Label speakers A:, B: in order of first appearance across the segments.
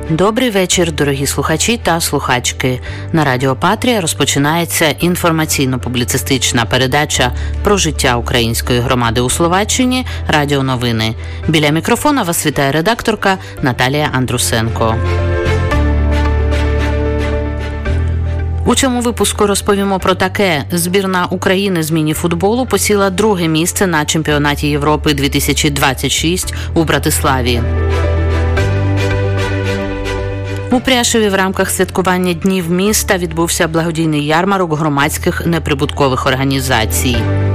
A: Добрий вечір, дорогі слухачі та слухачки. На Радіо Патрія розпочинається інформаційно-публіцистична передача про життя української громади у Словаччині «Радіо Новини». Біля мікрофона вас вітає редакторка Наталія Андрусенко. У цьому випуску розповімо про таке. Збірна України з міні-футболу посіла друге місце на чемпіонаті Європи 2026 у Братиславі. У Пряшеві в рамках святкування Днів міста відбувся благодійний ярмарок громадських неприбуткових організацій.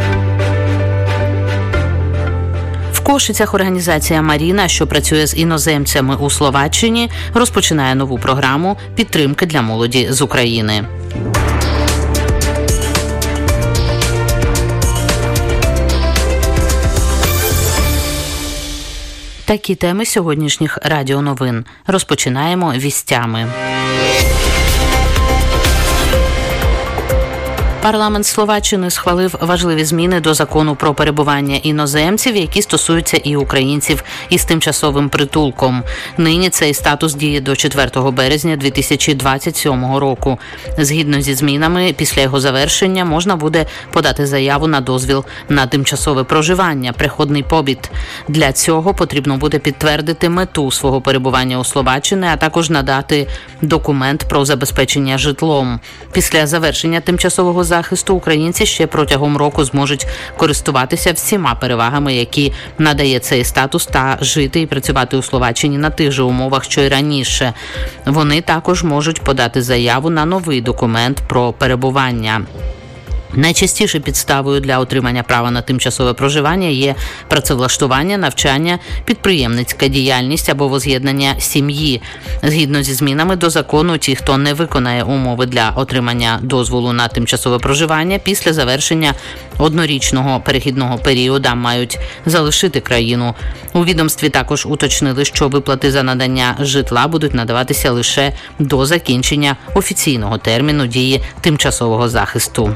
A: В Кошицях організація «Маріна», що працює з іноземцями у Словаччині, розпочинає нову програму підтримки для молоді з України. Такі теми сьогоднішніх радіоновин. Розпочинаємо вістями. Парламент Словаччини схвалив важливі зміни до закону про перебування іноземців, які стосуються і українців із тимчасовим притулком. Нині цей статус діє до 4 березня 2027 року. Згідно зі змінами, після його завершення можна буде подати заяву на дозвіл на тимчасове проживання, переходний побіт. Для цього потрібно буде підтвердити мету свого перебування у Словаччині, а також надати документ про забезпечення житлом. Після завершення тимчасового захисту українці ще протягом року зможуть користуватися всіма перевагами, які надає цей статус, та жити і працювати у Словаччині на тих же умовах, що й раніше. Вони також можуть подати заяву на новий документ про перебування. Найчастіше підставою для отримання права на тимчасове проживання є працевлаштування, навчання, підприємницька діяльність або воз'єднання сім'ї. Згідно зі змінами до закону, ті, хто не виконає умови для отримання дозволу на тимчасове проживання, після завершення однорічного перехідного періоду мають залишити країну. У відомстві також уточнили, що виплати за надання житла будуть надаватися лише до закінчення офіційного терміну дії тимчасового захисту.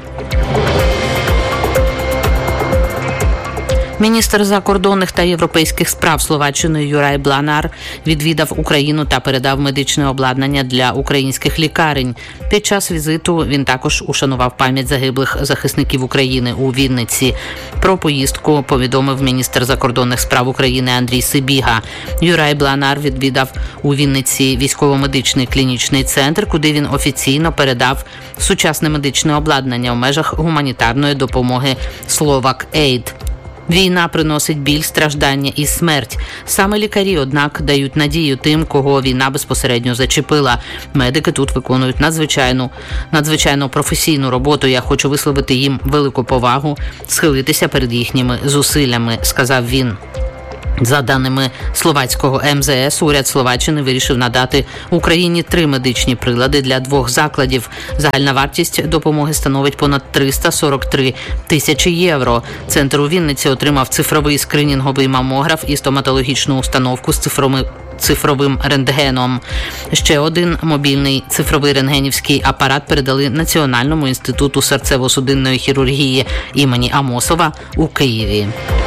A: Міністр закордонних та європейських справ Словаччини Юрай Бланар відвідав Україну та передав медичне обладнання для українських лікарень. Під час візиту він також ушанував пам'ять загиблих захисників України у Вінниці. Про поїздку повідомив міністр закордонних справ України Андрій Сибіга. Юрай Бланар відвідав у Вінниці військово-медичний клінічний центр, куди він офіційно передав сучасне медичне обладнання у межах гуманітарної допомоги Slovak Aid. Війна приносить біль, страждання і смерть. Саме лікарі, однак, дають надію тим, кого війна безпосередньо зачепила. Медики тут виконують надзвичайно професійну роботу. Я хочу висловити їм велику повагу, схилитися перед їхніми зусиллями, сказав він. За даними словацького МЗС, уряд Словаччини вирішив надати Україні 3 медичні прилади для 2 закладів. Загальна вартість допомоги становить понад 343 тисячі євро. Центр у Вінниці отримав цифровий скринінговий мамограф і стоматологічну установку з цифровим рентгеном. Ще один мобільний цифровий рентгенівський апарат передали Національному інституту серцево-судинної хірургії імені Амосова у Києві.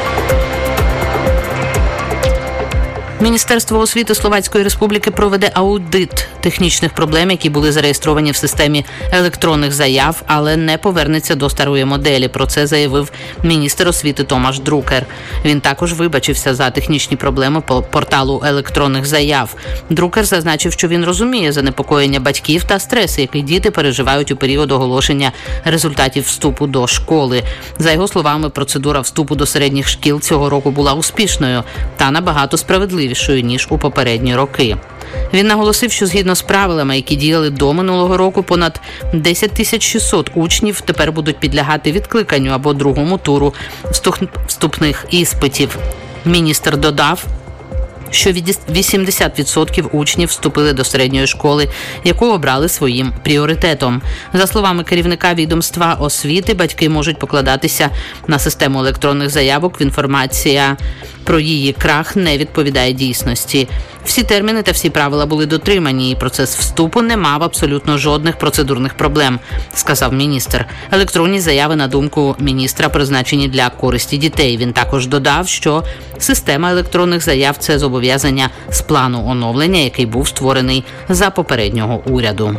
A: Міністерство освіти Словацької Республіки проведе аудит технічних проблем, які були зареєстровані в системі електронних заяв, але не повернеться до старої моделі. Про це заявив міністр освіти Томаш Друкер. Він також вибачився за технічні проблеми порталу електронних заяв. Друкер зазначив, що він розуміє занепокоєння батьків та стрес, який діти переживають у період оголошення результатів вступу до школи. За його словами, процедура вступу до середніх шкіл цього року була успішною та набагато справедливішою, ніж у попередні роки. Він наголосив, що згідно з правилами, які діяли до минулого року, понад 10 600 учнів тепер будуть підлягати відкликанню або другому туру вступних іспитів. Міністр додав, що 80% учнів вступили до середньої школи, яку обрали своїм пріоритетом. За словами керівника відомства освіти, батьки можуть покладатися на систему електронних заявок. Інформація про її крах не відповідає дійсності. Всі терміни та всі правила були дотримані, і процес вступу не мав абсолютно жодних процедурних проблем, сказав міністр. Електронні заяви, на думку міністра, призначені для користі дітей. Він також додав, що система електронних заяв – це зобов'язання з плану оновлення, який був створений за попереднього уряду.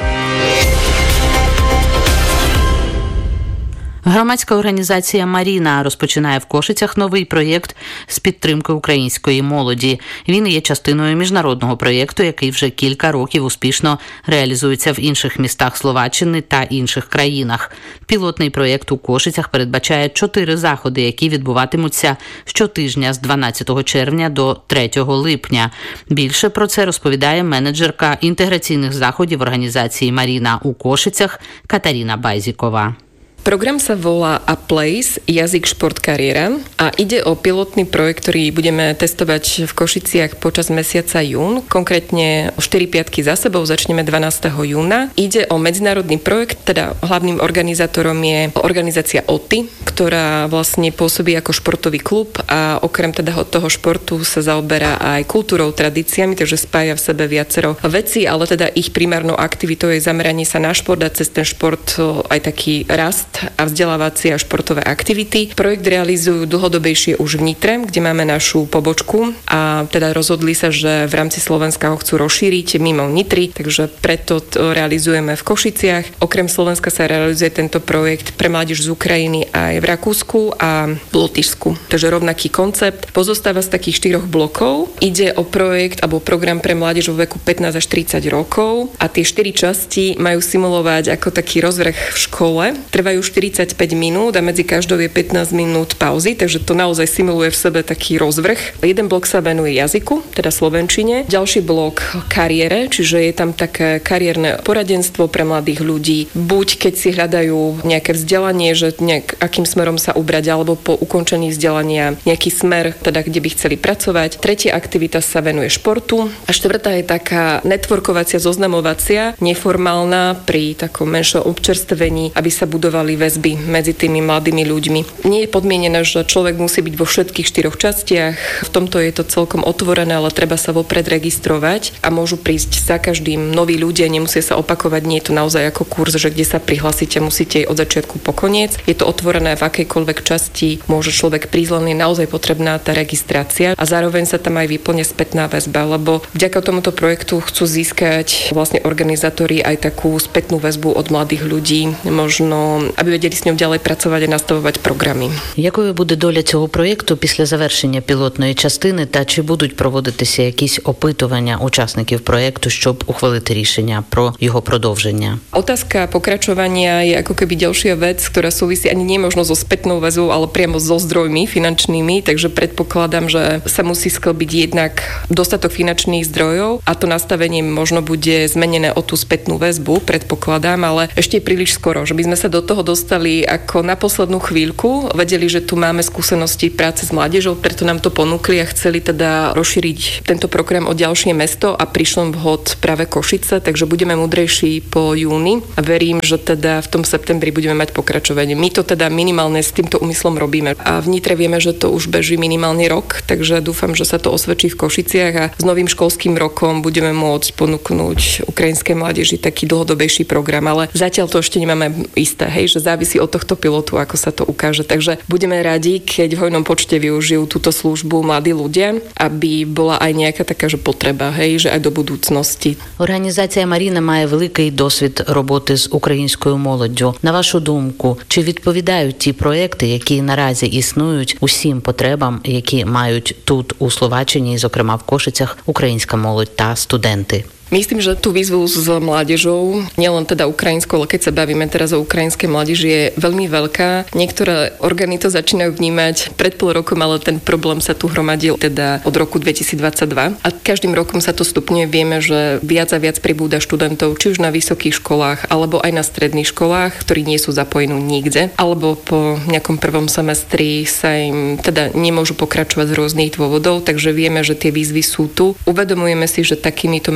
A: Громадська організація «Маріна» розпочинає в Кошицях новий проєкт з підтримки української молоді. Він є частиною міжнародного проєкту, який вже кілька років успішно реалізується в інших містах Словаччини та інших країнах. Пілотний проєкт у Кошицях передбачає 4 заходи, які відбуватимуться щотижня з 12 червня до 3 липня. Більше про це розповідає менеджерка інтеграційних заходів організації «Маріна» у Кошицях Katarína Bajzíková.
B: Program sa volá A Place, jazyk, šport, kariéra a ide o pilotný projekt, ktorý budeme testovať v Košiciach počas mesiaca jún. Konkrétne 4 piatky za sebou, začneme 12. júna. Ide o medzinárodný projekt, teda hlavným organizátorom je organizácia OTI, ktorá vlastne pôsobí ako športový klub a okrem teda toho športu sa zaoberá aj kultúrou, tradíciami, takže spája v sebe viacero vecí, ale teda ich primárnou aktivitou je zameranie sa na šport a cez ten šport aj taký rast a vzdelávacie a športové aktivity. Projekt realizujú dlhodobejšie už v Nitre, kde máme našu pobočku a teda rozhodli sa, že v rámci Slovenska ho chcú rozšíriť mimo Nitry, takže preto to realizujeme v Košiciach. Okrem Slovenska sa realizuje tento projekt pre mládež z Ukrajiny aj v Rakúsku a v Lotyšsku. Takže rovnaký koncept. Pozostáva z takých 4 blokov. Ide o projekt alebo program pre mládež vo veku 15 až 30 rokov a tie 4 časti majú simulovať ako taký rozvrh v škole. Trvajú 45 minút a medzi každou je 15 minút pauzy, takže to naozaj simuluje v sebe taký rozvrh. Jeden blok sa venuje jazyku, teda slovenčine. Ďalší blok kariére, čiže je tam také kariérne poradenstvo pre mladých ľudí. Buď keď si hľadajú nejaké vzdelanie, že akým smerom sa ubrať, alebo po ukončení vzdelania nejaký smer, teda kde by chceli pracovať. Tretia aktivita sa venuje športu a štvrtá je taká networkovacia, zoznamovacia, neformálna pri takom menšom občerstvení, aby sa budovali väzby medzi tými mladými ľuďmi. Nie je podmienené, že človek musí byť vo všetkých 4 častiach. V tomto je to celkom otvorené, ale treba sa vopred registrovať a môžu prísť za každým noví ľudia, nemusia sa opakovať. Nie je to naozaj ako kurz, že kde sa prihlásite, musíte od začiatku po koniec. Je to otvorené v akejkoľvek časti, môže človek prísť, len je naozaj potrebná tá registrácia a zároveň sa tam aj vyplňa spätná väzba, lebo vďaka tomuto projektu chcú získať vlastne organizátori aj takú spätnú väzbu od mladých ľudí, možno aby vedeli з ним ďalej працювати і наставувати програми.
A: Якою буде доля цього проєкту після завершення пілотної частини та чи будуть проводитися якісь опитування учасників проєкту, щоб ухвалити рішення про його продовження?
B: Otázka pokračovania je ako keby ďalšia vec, ktorá súvisí ani nie možno so spätnou väzbou, ale priamo so zdrojmi finančnými, takže predpokladám, že sa musí sklbiť jednak dostatok finančných zdrojov a to nastavenie možno bude zmenené o tú spätnú väzbu, predpokladám, ale ešte je príliš skoro, že by sme sa do toho dostali ako na poslednú chvíľku. Vedeli, že tu máme skúsenosti práce s mládežou, preto nám to ponúkli a chceli teda rozšíriť tento program o ďalšie mesto a prišlo vhod práve Košice, takže budeme múdrejší po júni a verím, že teda v tom septembri budeme mať pokračovanie. My to teda minimálne s týmto úmyslom robíme a v Nitre vieme, že to už beží minimálny rok, takže dúfam, že sa to osvedčí v Košiciach a s novým školským rokom budeme môcť ponúknuť ukrajinskej mládeži taký dlhodobejší program, ale zatiaľ to ešte nemáme isté, hej, že závisí od tohto pilotu, ako sa to ukáže. Takže budeme radi, keď v hojnom počte využijú túto službu mladí ľudia, aby bola aj nejaká taká, že potreba, hej, že aj do budúcnosti.
A: Організація «Маріна» має великий досвід роботи з українською молоддю. На вашу думку, чи відповідають ті проекти, які наразі існують усім потребам, які мають тут у Словаччині, зокрема в Кошицях, українська молодь та студенти?
B: Myslím, že tú výzvu s mládežou, nielen teda ukrajinskou, ale keď sa bavíme teraz o ukrajinskej mládeži, je veľmi veľká. Niektoré orgány to začínajú vnímať pred pol rokom, ale ten problém sa tu hromadil teda od roku 2022. A každým rokom sa to stupňuje. Vieme, že viac a viac pribúda študentov, či už na vysokých školách, alebo aj na stredných školách, ktorí nie sú zapojení nikde, alebo po nejakom prvom semestri sa im teda nemôžu pokračovať z rôznych dôvodov, takže vieme, že tie výzvy sú tu. Uvedomujeme si, že takýmito menšími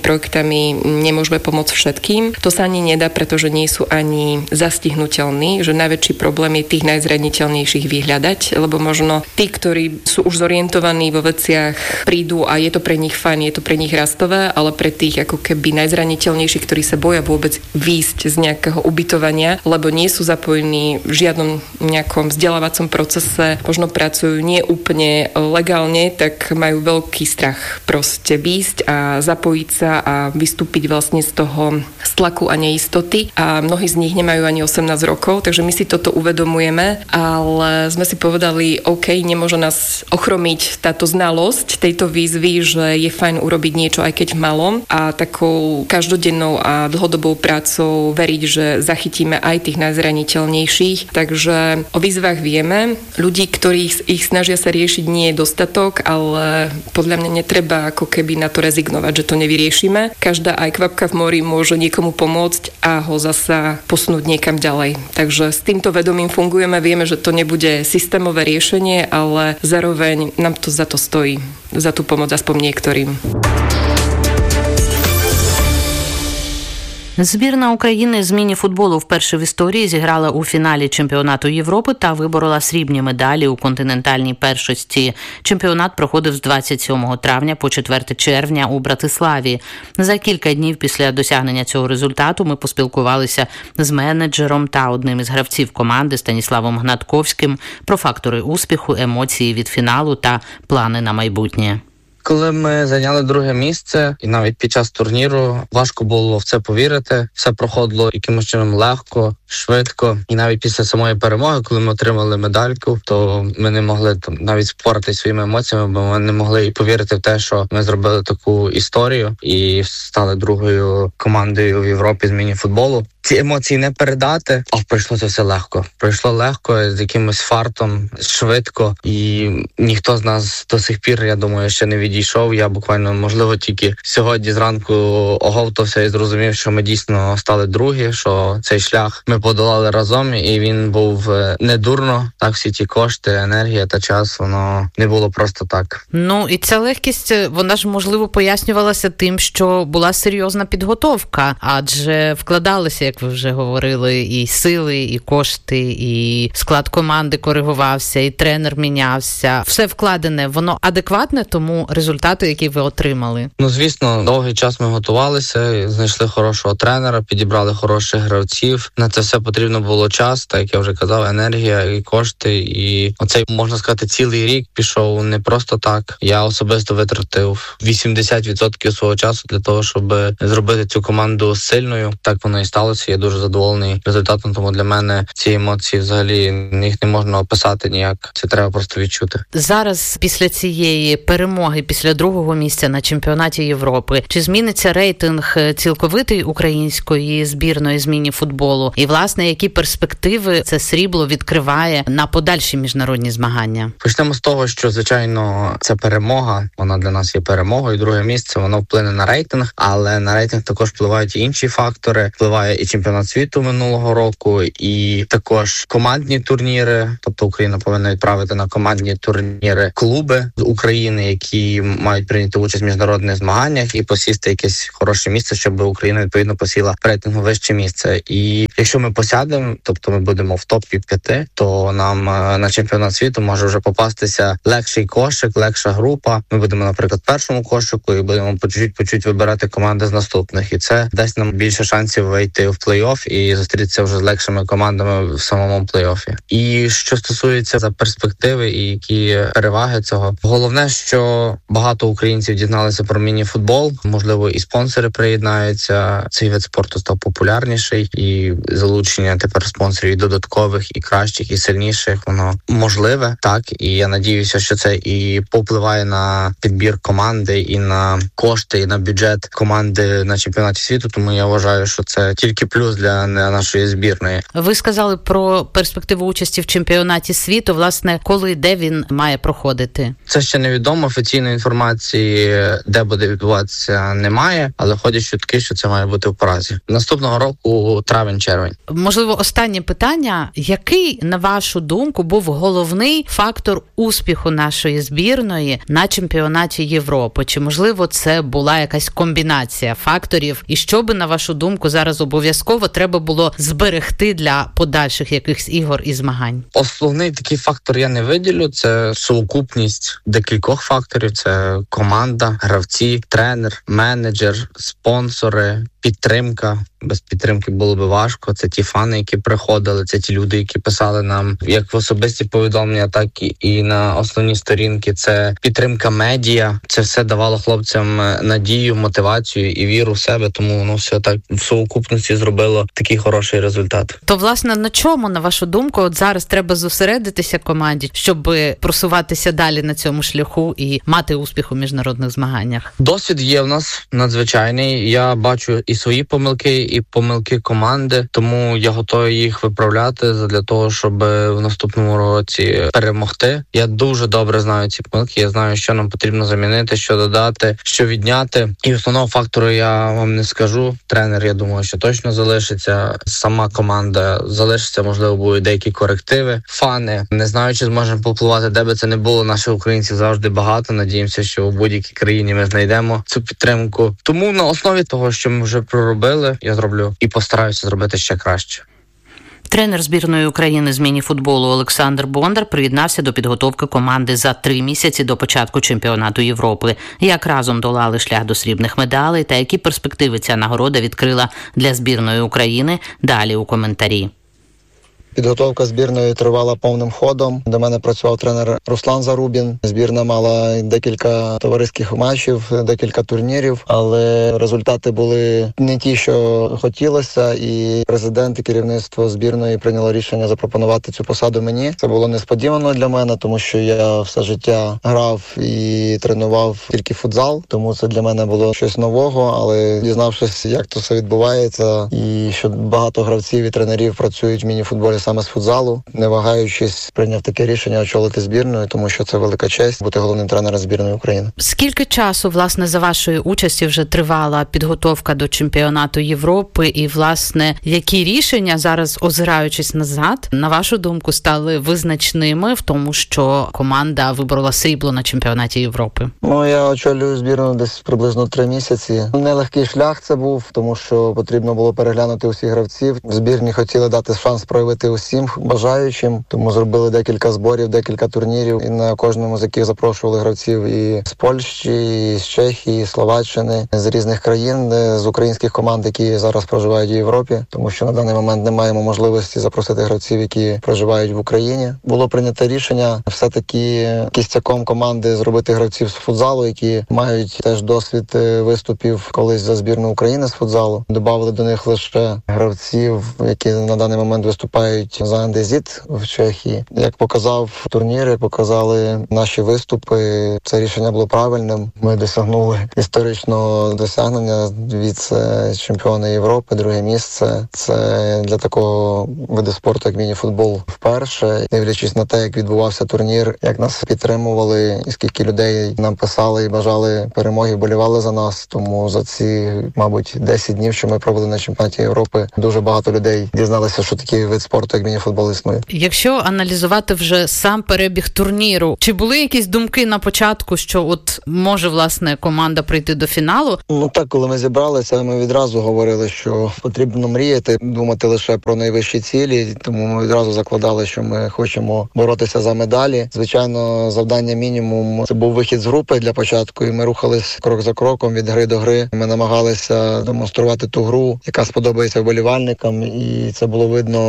B: projektami nemôžeme pomôcť všetkým. To sa ani nedá, pretože nie sú ani zastihnuteľní, že najväčší problém je tých najzraniteľnejších vyhľadať, lebo možno tí, ktorí sú už zorientovaní vo veciach, prídu a je to pre nich fajn, je to pre nich rastové, ale pre tých ako keby najzraniteľnejších, ktorí sa boja vôbec výjsť z nejakého ubytovania, lebo nie sú zapojení v žiadnom nejakom vzdelávacom procese, možno pracujú nie úplne legálne, tak majú veľký strach proste výjsť a zapojiť sa a vystúpiť vlastne z toho tlaku a neistoty. A mnohí z nich nemajú ani 18 rokov, takže my si toto uvedomujeme, ale sme si povedali, OK, nemôže nás ochromiť táto znalosť tejto výzvy, že je fajn urobiť niečo aj keď v malom a takou každodennou a dlhodobou prácou veriť, že zachytíme aj tých najzraniteľnejších. Takže o výzvach vieme. Ľudí, ktorí ich snažia sa riešiť, nie je dostatok, ale podľa mňa netreba ako keby na to rezignovať, že to nevyriešime. Každá aj kvapka v mori môže niekomu pomôcť a ho zasa posunúť niekam ďalej. Takže s týmto vedomím fungujeme, vieme, že to nebude systémové riešenie, ale zároveň nám to za to stojí, za tú pomoc aspoň niektorým.
A: Збірна України з міні-футболу вперше в історії зіграла у фіналі чемпіонату Європи та виборола срібні медалі у континентальній першості. Чемпіонат проходив з 27 травня по 4 червня у Братиславі. За кілька днів після досягнення цього результату ми поспілкувалися з менеджером та одним із гравців команди Станіславом Гнатковським про фактори успіху, емоції від фіналу та плани на майбутнє.
C: Коли ми зайняли друге місце, і навіть під час турніру важко було в це повірити. Все проходило якимось чином легко, швидко. І навіть після самої перемоги, коли ми отримали медальку, то ми не могли навіть споритися своїми емоціями, бо ми не могли і повірити в те, що ми зробили таку історію і стали другою командою в Європі з міні-футболу. Ці емоції не передати, а пройшло це все легко. Пройшло легко, з якимось фартом, швидко. І ніхто з нас до сих пір, я думаю, ще не відійшов. Я буквально, можливо, тільки сьогодні зранку оговтався і зрозумів, що ми дійсно стали другі, що цей шлях ми подолали разом, і він був не дурно. Так, всі ті кошти, енергія та час, воно не було просто так.
A: Ну, і ця легкість, вона ж, можливо, пояснювалася тим, що була серйозна підготовка, адже вкладалися, як ви вже говорили, і сили, і кошти, і склад команди коригувався, і тренер мінявся. Все вкладене, воно адекватне тому результату, який ви отримали?
C: Ну, звісно, довгий час ми готувалися, знайшли хорошого тренера, підібрали хороших гравців. На це все потрібно було час, так як я вже казав, енергія і кошти. І оцей, можна сказати, цілий рік пішов не просто так. Я особисто витратив 80% свого часу для того, щоб зробити цю команду сильною. Так воно і сталося. Я дуже задоволений результатом, тому для мене ці емоції взагалі їх не можна описати ніяк. Це треба просто відчути.
A: Зараз після цієї перемоги, після другого місця на чемпіонаті Європи, чи зміниться рейтинг цілковитої української збірної з міні-футболу? І, власне, які перспективи це срібло відкриває на подальші міжнародні змагання?
C: Почнемо з того, що, звичайно, ця перемога, вона для нас є перемогою. Друге місце, воно вплине на рейтинг, але на рейтинг також впливають і інші фактори. Впливає і чемпіонат світу минулого року, і також командні турніри. Тобто Україна повинна відправити на командні турніри клуби з України, які мають прийняти участь в міжнародних змаганнях і посісти якесь хороше місце, щоб Україна відповідно посіла в рейтингу вище місце. І якщо ми посядемо, тобто ми будемо в топі 5, то нам на чемпіонат світу може вже попастися легший кошик, легша група. Ми будемо, наприклад, в першому кошику і будемо по чуть-чуть вибирати команди з наступних. І це дасть нам більше шансів вийти в плей-офф і зустрітися вже з легшими командами в самому плей-оффі. І що стосується за перспективи і які переваги цього, головне, що багато українців дізналися про міні-футбол, можливо, і спонсори приєднаються. Цей вид спорту став популярніший, і залучення тепер спонсорів і додаткових, і кращих, і сильніших, воно можливе, так, і я надіюся, що це і повпливає на підбір команди, і на кошти, і на бюджет команди на чемпіонаті світу, тому я вважаю, що це тільки тільки плюс для нашої збірної.
A: Ви сказали про перспективу участі в чемпіонаті світу. Власне, коли, де він має проходити?
C: Це ще невідомо. Офіційної інформації, де буде відбуватися, немає, але ходять чутки, що це має бути в Празі. Наступного року травень-червень.
A: Можливо, останнє питання. Який, на вашу думку, був головний фактор успіху нашої збірної на чемпіонаті Європи? Чи, можливо, це була якась комбінація факторів? І що би, на вашу думку, зараз обов'язково треба було зберегти для подальших якихось ігор і змагань?
C: Основний такий фактор я не виділю. Це сукупність декількох факторів. Це команда, гравці, тренер, менеджер, спонсори, підтримка. Без підтримки було би важко. Це ті фани, які приходили, це ті люди, які писали нам як в особисті повідомлення, так і на основні сторінки. Це підтримка медіа. Це все давало хлопцям надію, мотивацію і віру в себе, тому воно все так в сукупності зробило такий хороший результат.
A: То, власне, на чому, на вашу думку, от зараз треба зосередитися команді, щоб просуватися далі на цьому шляху і мати успіх у міжнародних змаганнях?
C: Досвід є в нас надзвичайний. Я бачу і свої помилки, і помилки команди, тому я готовий їх виправляти для того, щоб в наступному році перемогти. Я дуже добре знаю ці помилки, я знаю, що нам потрібно замінити, що додати, що відняти. І основного фактору я вам не скажу. Тренер, я думаю, що точно залишиться. Сама команда залишиться, можливо, будуть деякі корективи. Фани, не знаю, чи зможемо попливати, де би це не було. Наших українців завжди багато. Надіємося, що в будь-якій країні ми знайдемо цю підтримку. Тому на основі того, що ми вже проробили, я зроблю і постараюся зробити ще краще.
A: Тренер збірної України з міні-футболу Олександр Бондар приєднався до підготовки команди за 3 місяці до початку чемпіонату Європи. Як разом долали шлях до срібних медалей та які перспективи ця нагорода відкрила для збірної України, далі у коментарі.
D: Підготовка збірної тривала повним ходом. До мене працював тренер Руслан Зарубін. Збірна мала декілька товариських матчів, декілька турнірів, але результати були не ті, що хотілося, і президент і керівництво збірної прийняло рішення запропонувати цю посаду мені. Це було несподівано для мене, тому що я все життя грав і тренував тільки футзал, тому це для мене було щось нового, але дізнавшись, як це все відбувається, і що багато гравців і тренерів працюють в міні-футболі саме з футзалу, не вагаючись, прийняв таке рішення очолити збірною, тому що це велика честь бути головним тренером збірної України.
A: Скільки часу, власне, за вашою участі вже тривала підготовка до чемпіонату Європи і, власне, які рішення зараз, озираючись назад, на вашу думку, стали визначними в тому, що команда виборола срібло на чемпіонаті Європи?
D: Я очолюю збірну десь приблизно 3 місяці. Нелегкий шлях це був, тому що потрібно було переглянути усіх гравців. В збірні хотіли дати шанс проявити усім бажаючим, тому зробили декілька зборів, декілька турнірів, і на кожному з яких запрошували гравців і з Польщі, і з Чехії, і Словаччини, з різних країн, з українських команд, які зараз проживають в Європі, тому що на даний момент не маємо можливості запросити гравців, які проживають в Україні. Було прийнято рішення все-таки кістяком команди зробити гравців з футзалу, які мають теж досвід виступів колись за збірну України з футзалу. Добавили до них лише гравців, які на даний момент виступають за Андезіт в Чехії. Як показав турнір, як показали наші виступи, це рішення було правильним. Ми досягнули історичного досягнення віце-чемпіона Європи, 2 місце. Це для такого виду спорту, як міні-футбол, вперше. Дивлячись на те, як відбувався турнір, як нас підтримували, і скільки людей нам писали і бажали перемоги, вболівали за нас. Тому за ці, мабуть, 10 днів, що ми провели на чемпіонаті Європи, дуже багато людей дізналися, що такий вид спорту, як міні-футбол, існує.
A: Якщо аналізувати вже сам перебіг турніру, чи були якісь думки на початку, що от може, власне, команда прийти до фіналу?
D: Так, коли ми зібралися, ми відразу говорили, що потрібно мріяти, думати лише про найвищі цілі, тому ми відразу закладали, що ми хочемо боротися за медалі. Звичайно, завдання мінімум – це був вихід з групи для початку, і ми рухались крок за кроком від гри до гри. Ми намагалися демонструвати ту гру, яка сподобається вболівальникам, і це було видно по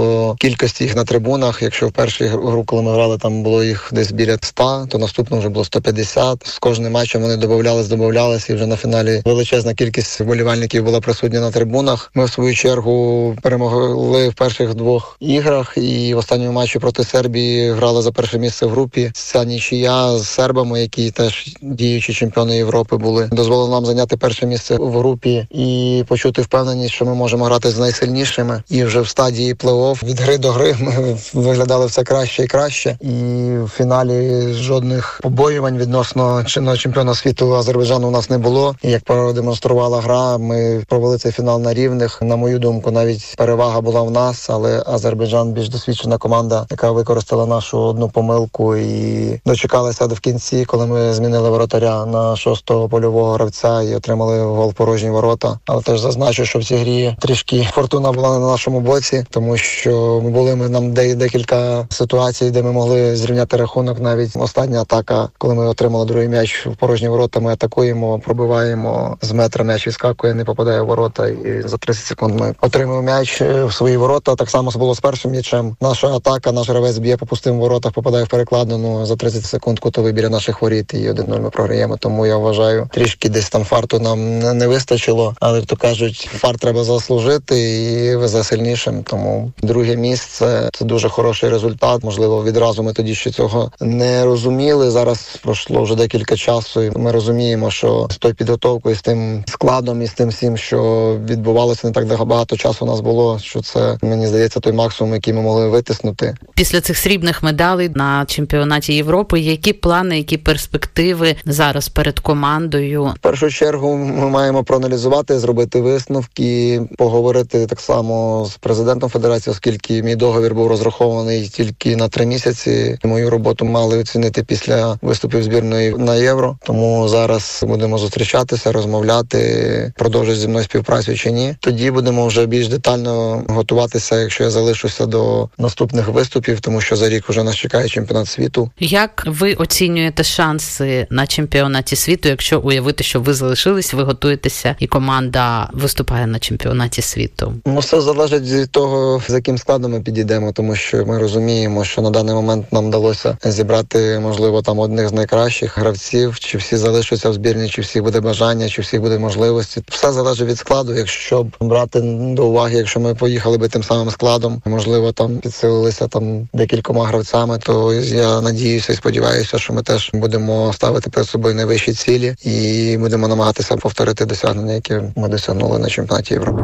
D: щодо кількості їх на трибунах. Якщо в першій гру, коли ми грали, там було їх десь біля 100, то наступно вже було 150. З кожним матчем вони додавались, і вже на фіналі величезна кількість вболівальників була присутня на трибунах. Ми в свою чергу перемогли в перших двох іграх, і в останньому матчі проти Сербії грали за перше місце в групі. Ця нічия з сербами, які теж діючі чемпіони Європи були, дозволила нам зайняти перше місце в групі і почути впевненість, що ми можемо грати з найсильнішими. І вже в стадії плей-офф від гри до гри ми виглядали все краще і краще. І в фіналі жодних побоювань відносно чинного чемпіона світу Азербайджану у нас не було. І як продемонструвала гра, ми провели цей фінал на рівних. На мою думку, навіть перевага була в нас, але Азербайджан більш досвідчена команда, яка використала нашу одну помилку і дочекалася до в кінці, коли ми змінили воротаря на 6-го польового гравця і отримали гол в порожні ворота. Але теж зазначу, що в цій грі трішки фортуна була на нашому боці, тому що були нам декілька ситуацій, де ми могли зрівняти рахунок. Навіть остання атака, коли ми отримали другий м'яч в порожні ворота, ми атакуємо, пробиваємо з метра, м'яч відскакує, не попадає в ворота, і за 30 секунд ми отримуємо м'яч в свої ворота. Так само було з першим м'ячем. Наша атака, наш гравець б'є по пустим воротах, попадає в перекладину, за 30 секунд кутовий біля наших воріт, і 1-0 ми програємо. Тому я вважаю, трішки десь там фарту нам не вистачило, але, як то кажуть, фарт треба заслужити і везе сильнішим. Тому друге місце – це дуже хороший результат. Можливо, відразу ми тоді ще цього не розуміли. Зараз пройшло вже декілька часу, і ми розуміємо, що з тою підготовкою, з тим складом і з тим всім, що відбувалося, не так багато часу у нас було, що це, мені здається, той максимум, який ми могли витиснути.
A: Після цих срібних медалей на чемпіонаті Європи, які плани, які перспективи зараз перед командою?
D: В першу чергу ми маємо проаналізувати, зробити висновки, поговорити так само з президентом федерації, оскільки мій договір був розрахований тільки на 3 місяці. Мою роботу мали оцінити після виступів збірної на Євро. Тому зараз будемо зустрічатися, розмовляти, продовжить зі мною співпрацю чи ні. Тоді будемо вже більш детально готуватися, якщо я залишуся до наступних виступів, тому що за рік вже нас чекає чемпіонат світу.
A: Як ви оцінюєте шанси на чемпіонаті світу, якщо уявити, що ви залишились, ви готуєтеся і команда виступає на чемпіонаті світу?
D: Все залежить від того, з яким складом ми підійдемо, тому що ми розуміємо, що на даний момент нам вдалося зібрати, можливо, там одних з найкращих гравців, чи всі залишаться в збірні, чи всіх буде бажання, чи всіх буде можливості. Все залежить від складу. Якщо брати до уваги, якщо ми поїхали би тим самим складом, можливо, там підсилилися там декількома гравцями, то я надіюся і сподіваюся, що ми теж будемо ставити перед собою найвищі цілі і будемо намагатися повторити досягнення, які ми досягнули на чемпіонаті Європи.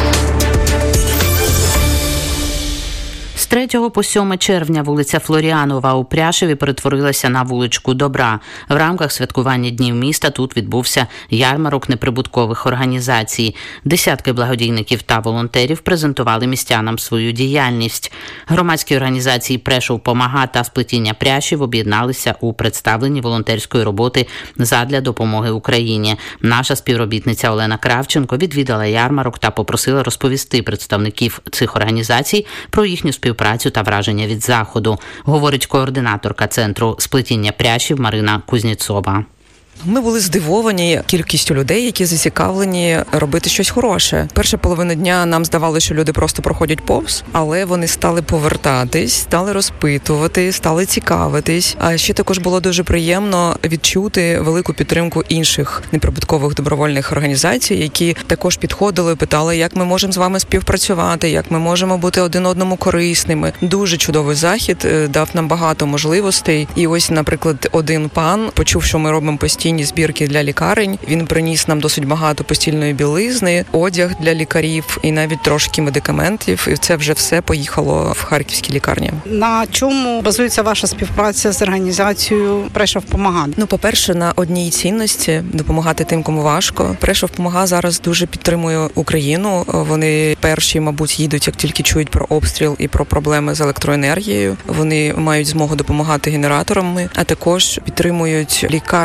A: З 3 по 7 червня вулиця Флоріанова у Пряшеві перетворилася на вуличку Добра. В рамках святкування Днів міста тут відбувся ярмарок неприбуткових організацій. Десятки благодійників та волонтерів презентували містянам свою діяльність. Громадські організації «Прешов помага» та «Сплетіння пряжів» об'єдналися у представленні волонтерської роботи задля допомоги Україні. Наша співробітниця Олена Кравченко відвідала ярмарок та попросила розповісти представників цих організацій про їхню співпрацю та враження від заходу, говорить координаторка Центру сплетіння пряжів Марина Кузніцова.
E: Ми були здивовані кількістю людей, які зацікавлені робити щось хороше. Перша половина дня нам здавалося, що люди просто проходять повз, але вони стали повертатись, стали розпитувати, стали цікавитись. А ще також було дуже приємно відчути велику підтримку інших неприбуткових добровольних організацій, які також підходили, питали, як ми можемо з вами співпрацювати, як ми можемо бути один одному корисними. Дуже чудовий захід, дав нам багато можливостей. І ось, наприклад, один пан почув, що ми робимо постійні збірки для лікарень. Він приніс нам досить багато постільної білизни, одяг для лікарів і навіть трошки медикаментів. І це вже все поїхало в харківські лікарні.
F: На чому базується ваша співпраця з організацією «Прешов помага»?
E: По-перше, на одній цінності – допомагати тим, кому важко. «Прешов помага» зараз дуже підтримує Україну. Вони перші, мабуть, їдуть, як тільки чують про обстріл і про проблеми з електроенергією. Вони мають змогу допомагати генераторами, а також підтримують лікарні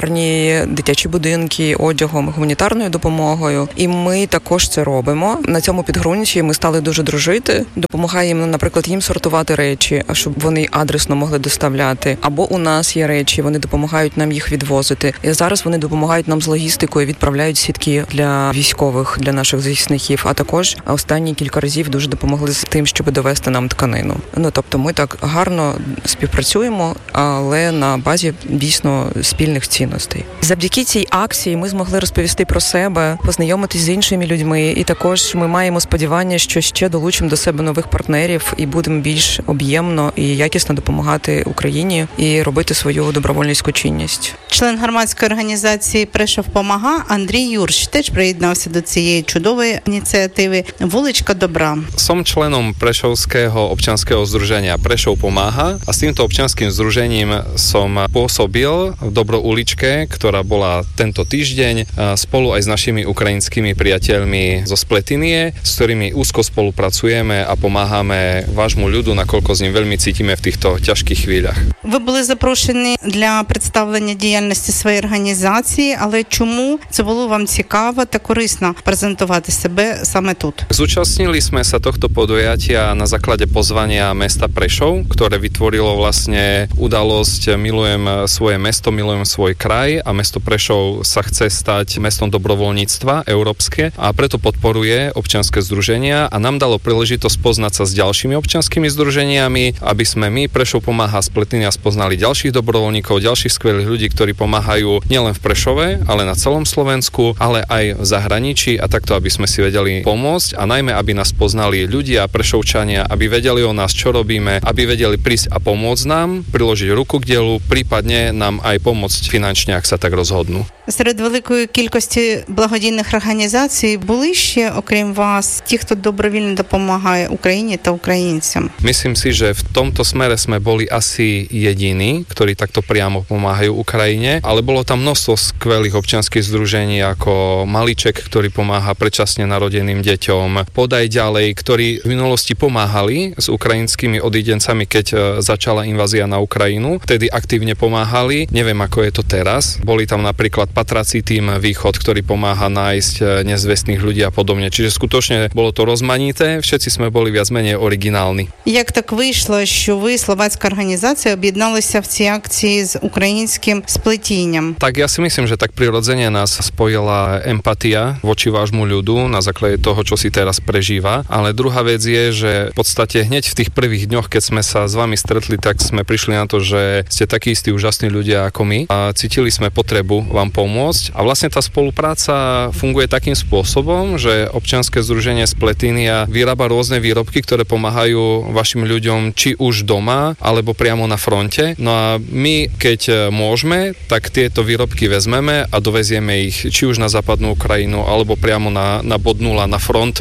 E: свої дитячі будинки одягом, гуманітарною допомогою. І ми також це робимо. На цьому підґрунті ми стали дуже дружити. Допомагаємо, наприклад, їм сортувати речі, щоб вони адресно могли доставляти. Або у нас є речі, вони допомагають нам їх відвозити. І зараз вони допомагають нам з логістикою, відправляють сітки для військових, для наших захисників. А також останні кілька разів дуже допомогли з тим, щоб довести нам тканину. Тобто ми так гарно співпрацюємо, але на базі дійсно спільних цінностей. Завдяки цій акції ми змогли розповісти про себе, познайомитись з іншими людьми, і також ми маємо сподівання, що ще долучимо до себе нових партнерів і будемо більш об'ємно і якісно допомагати Україні і робити свою добровольницьку чинність.
F: Член громадської організації «Прешов помага» Андрій Юрш теж приєднався до цієї чудової ініціативи «Вуличка добра».
G: Som členom Prešovského občianskeho združenia Prešov pomáha a s týmto občianskym združením som pôsobil v Dobrouličke, ktorá bola tento týždeň spolu aj s našimi ukrajinskými priateľmi zo Spletinie, s ktorými úzko spolupracujeme a pomáhame vášmu ľudu, nakoľko s ním veľmi cítime v týchto ťažkých chvíľach.
F: Ви були запрошені для представлення діяльності своєї організації, але чому це було вам цікаво та корисно презентувати себе саме тут?
G: Zúčastnili sme sa tohto podujatia na základe pozvania mesta Prešov, ktoré vytvorilo vlastne udalosť Milujem svoje mesto, milujem svoj kraj a mesto Prešov sa chce stať mestom dobrovoľníctva európske a preto podporuje občianske združenia a nám dalo príležitosť poznať sa s ďalšími občianskými združeniami, aby sme my Prešov pomáha Spletinia spoznali ďalších dobrovoľníkov, ďalších skvelých ľudí, ktorí pomáhajú nielen v Prešove, ale na celom Slovensku, ale aj v zahraničí a takto, aby sme si vedeli pomôcť a najmä, aby nás poznali ľudia, Prešovčania, aby vedeli o nás, čo robíme, aby vedeli prísť a pomôcť nám, priložiť ruku k dielu, prípadne nám aj pomôcť finančne, ak sa tak rozhodnú.
F: Серед великої кількості благодійних організацій були ще, окрім вас, ті, хто добровільно допомагає Україні та українцям?
G: Myslím si, že v tomto smere sme boli asi jediní, ktorí takto priamo pomáhajú Ukrajine, ale bolo tam množstvo skvelých občianskych združení ako Maliček, ktorý pomáha predčasne narodeným deťom, Podaj ďalej, ktorí v minulosti pomáhali s ukrajinskými odídencami, keď začala invázia na Ukrajinu. Vtedy aktívne pomáhali. Neviem, ako je to teraz. Boli tam napríklad patrací tým Východ, ktorý pomáha nájsť nezvestných ľudí a podobne. Čiže skutočne bolo to rozmanité. Všetci sme boli viac menej originálni.
F: Як так вийшло, що ви, словацька організація, об'єдналися в цій акції з українським сплетінням?
G: Tak ja si myslím, že tak prirodzene nás spojila empatia voči vášmu ľudu na základe toho, čo si teraz prežíva. Ale druhá vec je, že v podstate hneď v tých prvých dňoch, keď sme sa s vami stretli, tak sme prišli na to, že ste takí istí úžasní ľudia ako my a cítili sme potrebu vám pomôcť. A vlastne tá spolupráca funguje takým spôsobom, že občianske združenie Spletinia vyrába rôzne výrobky, ktoré pomáhajú vašim ľuďom či už doma, alebo priamo na fronte. No a my, keď môžeme, tak tieto výrobky vezmeme a dovezieme ich či už na západnú Ukrajinu, alebo priamo na bod 0 na front.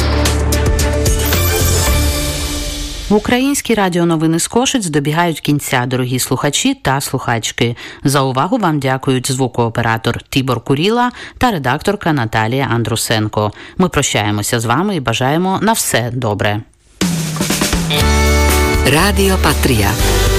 A: Українські радіоновини з Кошиць добігають кінця, дорогі слухачі та слухачки. За увагу вам дякують звукооператор Тібор Куріла та редакторка Наталія Андрусенко. Ми прощаємося з вами і бажаємо на все добре.
H: Rádio Patria.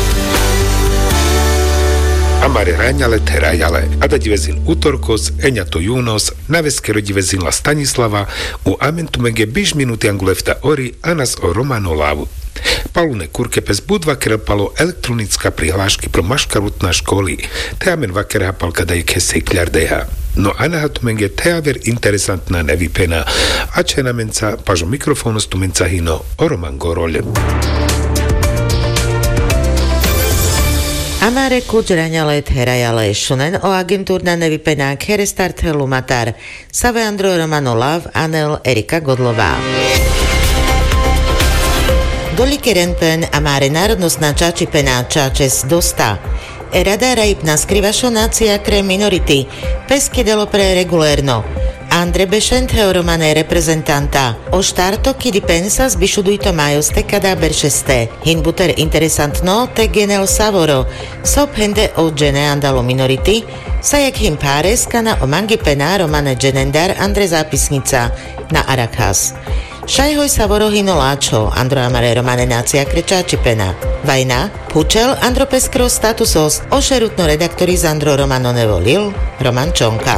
I: Amare raňale terajale, a da divezin utorkos, enjato junos, naveske rodivezin la Stanislava, u amentumege biš minuti angulefta ori, anas o Romano Lavu. Palune kurke pes budva krepalo elektronická prihlášky pro maškarut na školy. Teamen vakera palka da je kese kľardeha. No ana hatumenge teaver interesantná nevypena. A čena menca pažo mikrofonu stumenca hino o Roman Gorol.
H: Amare kudzraňalet herajale šunen o agentúrna nevypenák herestartelu matar Save Andro Romano Lav Anel Erika Godlová. Dolikerenpen amare národnostná čačipená čačes dosta. Rada rajipna skrivašo nácia kre minority peskedelo pre regulérno. Andre Bešent Romane reprezentanta o štarto kidi pensas bišudujto majoste kada beršeste. Hinbuter interesantno te genel savoro sop hende o gene andalo minority sa jak him páres kana o mangi pena Romane genendar Andre zápisnica na Arakas. Šajhoj Savorohino Láčo, Andro Amare Romane Nácia Krečáči Pena. Vajna, Pučel, Andro Peskro Statusos, Ošerutno redaktoriz Andro Romano Nevolil, Roman Čonka.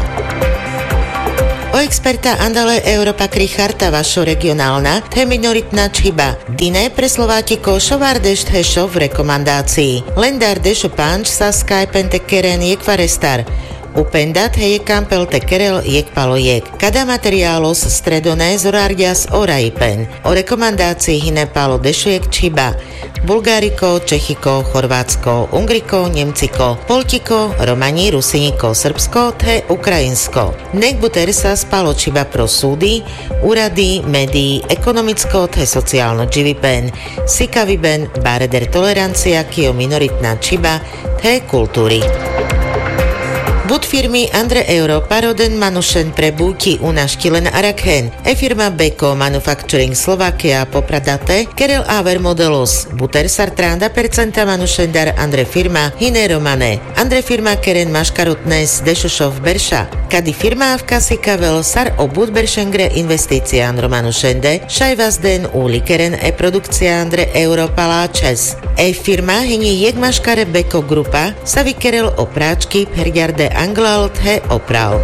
H: O experta Andale Europa Kricharta vašo regionálna, te minoritná čiba. Dine pre Slovátiko šovár dešt hešo v rekomandácii. Lendár dešo pánč sa skypen te keren jekvarestar. Upendat heje kampel te kerel jek palo jek. Kada materiálos stredoné zorárdias oraipen. O rekomandácii hine palo dešujek čiba. Bulgáriko, Čechiko, Chorvátsko, Ungriko, Nemciko, Poltiko, Romani, Rusiniko, Srbsko, te Ukrajinsko. Nek buter sa spalo čiba pro súdy, úrady, médií, ekonomicko, te sociálno dživipen, sikaviben, bareder tolerancia, kio minoritná čiba, te kultúry. Bud firmy Andre Euro paroden manušen pre búti unaštilen arakhen. Firma Beko Manufacturing Slovakia popradate Kerel Aver modelos. Buter sartranda percenta manušen dar Andre firma Hine Romane. Andre firma Keren Maškarutnes Dešošov Berša. Kadi firma v kasikavel sar o bud beršengre investícia Andro manušende. Šajvas den úli Keren produkcia Andre Euro paláčes. Firma Hini jek maškare Beko grupa sa vykerel o práčky perďarde Anglalt he opral.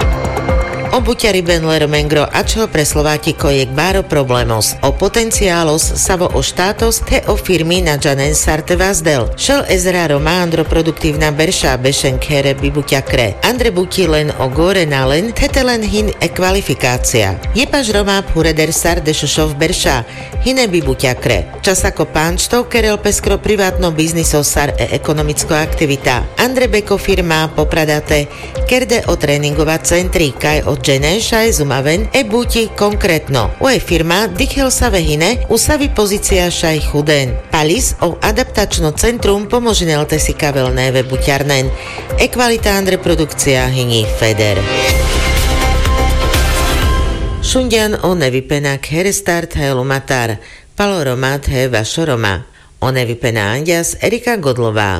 H: O buťari Benler Mengro ačo pre Slovátiko jek báro problémos. O potenciálos savo o štátos te o firmy na Janen Sarte Vazdel. Šel ezra Roma Andro produktívna berša bešen kere bibuťakre. Andre buti len o gore nalen tete len hin kvalifikácia. Jepaž Roma pureder sar dešošov berša hine bibuťakre. Čas ako pánčtov kerel peskro privátno bizniso sar ekonomicko aktivita. Andre Beko firma popradate kerde o tréningová centri kaj o Dženešaj zumaven buti konkrétno. Ue firma dichel sa vehine usavi pozícia šaj chuden. Palis o adaptačno centrum pomožinel tesi kavelné buťarnen. Kvalita Andre produkcia hyní Feder. Šundian o nevypenak herestart he lumatar. Palo romat he vašo Roma. O nevypená Andias Erika Godlová.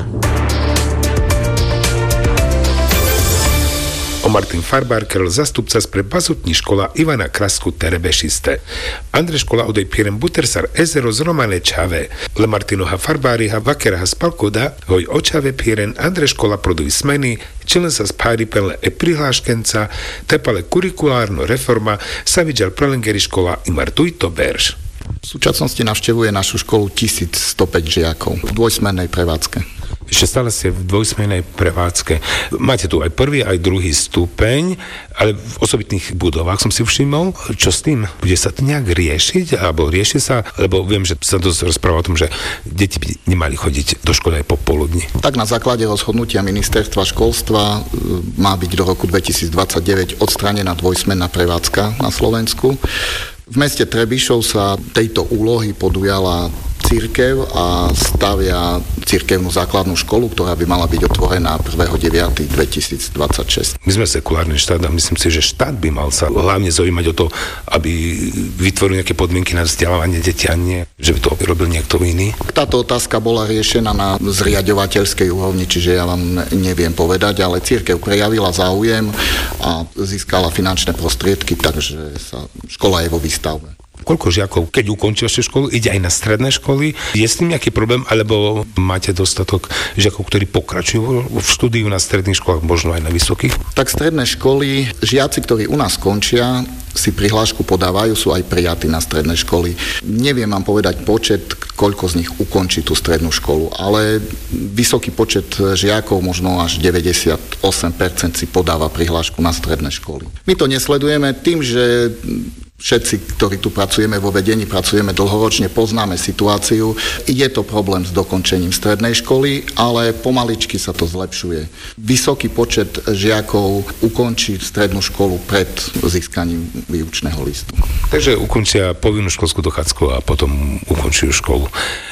I: O Martin Farbar kerel zastupca spre bazutní škola Ivana Krasku Terebešiste. Andre škola odej pirem butersar ezero z Romane Čave. Le Martinoha Farbáriha vakeraha spalkoda hoj očave piren Andre škola produj smeny, čilen sa spári penle prihláškenca, tepale kurikulárno reforma, sa vidžal prelengeri škola Imar Tujto Berš.
J: V súčasnosti navštevuje našu školu 1105 žiakov v dvojsmernej prevádzke.
I: Ešte stále ste v dvojsmernej prevádzke. Máte tu aj prvý, aj druhý stupeň, ale v osobitných budovách som si všimol. Čo s tým? Bude sa to nejak riešiť? Alebo rieši sa? Lebo viem, že sa dosť rozpráva o tom, že deti by nemali chodiť do školy aj popoludní.
J: Tak na základe rozhodnutia ministerstva školstva má byť do roku 2029 odstránená dvojsmerná prevádzka na Slovensku. V meste Trebišov sa tejto úlohy podujala cirkev a stavia cirkevnú základnú školu, ktorá by mala byť otvorená 1.9.2026.
I: My sme sekulárny štát a myslím si, že štát by mal sa hlavne zaujímať o to, aby vytvoril nejaké podmienky na vzdelávanie detí a nie, že by to robil niekto iný.
J: Táto otázka bola riešená na zriaďovateľskej úrovni, čiže ja vám neviem povedať, ale cirkev prejavila záujem a získala finančné prostriedky, takže sa škola je vo výstavbe.
I: Koľko žiakov, keď ukončil ešte školu, ide aj na stredné školy? Je s tým nejaký problém, alebo máte dostatok žiakov, ktorí pokračujú v štúdiu na stredných školách, možno aj na vysokých?
J: Tak stredné školy, žiaci, ktorí u nás končia, si prihlášku podávajú, sú aj prijatí na stredné školy. Neviem vám povedať počet, koľko z nich ukončí tú strednú školu, ale vysoký počet žiakov, možno až 98% si podáva prihlášku na stredné školy. My to nesledujeme tým, že všetci, ktorí tu pracujeme vo vedení, pracujeme dlhoročne, poznáme situáciu. Je to problém s dokončením strednej školy, ale pomaličky sa to zlepšuje. Vysoký počet žiakov ukončí strednú školu pred získaním výučného listu.
I: Takže ukončia povinnú školskú dochádzku a potom ukončujú školu.